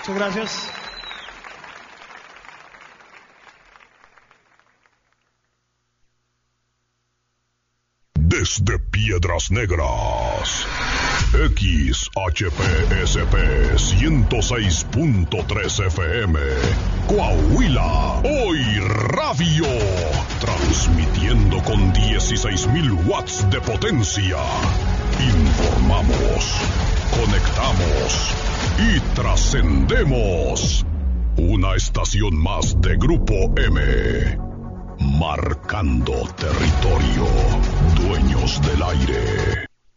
Muchas gracias. Desde Piedras Negras, XHPSP 106.3 FM, Coahuila, Hoy Radio, transmitiendo con 16,000 watts de potencia. Informamos, conectamos y trascendemos. Una estación más de Grupo M. Marcando territorio, dueños del aire.